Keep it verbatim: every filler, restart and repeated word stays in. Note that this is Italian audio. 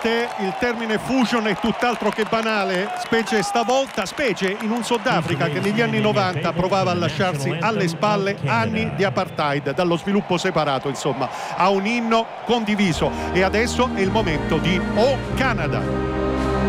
volte il termine fusion è tutt'altro che banale, specie stavolta, specie in un Sudafrica che negli anni novanta provava a lasciarsi alle spalle anni di apartheid, dallo sviluppo separato, insomma, a un inno condiviso. E adesso è il momento di Oh Canada.